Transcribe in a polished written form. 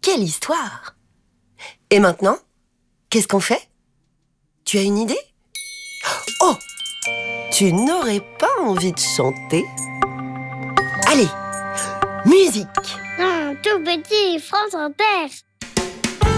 quelle histoire! Et maintenant, qu'est-ce qu'on fait? Tu as une idée? Oh! Tu n'aurais pas envie de chanter? Allez, musique! Non, tout petit, France Inter.